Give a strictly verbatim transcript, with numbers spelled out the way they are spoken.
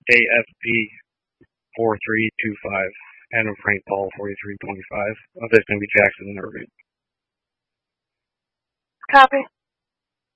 A F P four three two five. Adam Frank Paul forty-three twenty-five. Of this going to be Jackson and Irving. Copy.